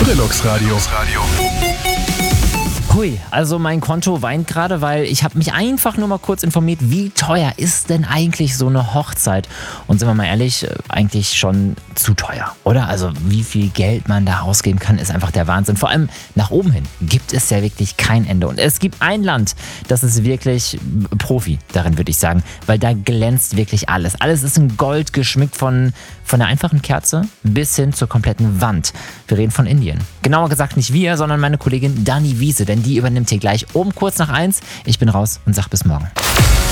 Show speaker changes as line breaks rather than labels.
Deluxe Radio.
Hui, also mein Konto weint gerade, weil ich habe mich einfach nur mal kurz informiert, wie teuer ist denn eigentlich so eine Hochzeit? Und sind wir mal ehrlich, eigentlich schon zu teuer, oder? Also wie viel Geld man da ausgeben kann, ist einfach der Wahnsinn. Vor allem nach oben hin gibt es ja wirklich kein Ende. Und es gibt ein Land, das ist wirklich Profi darin, würde ich sagen, weil da glänzt wirklich alles. Alles ist in Gold geschmückt von der einfachen Kerze bis hin zur kompletten Wand. Wir reden von Indien. Genauer gesagt nicht wir, sondern meine Kollegin Dani Wiese, denn die übernimmt hier gleich um kurz nach 1. Ich bin raus und sag bis morgen.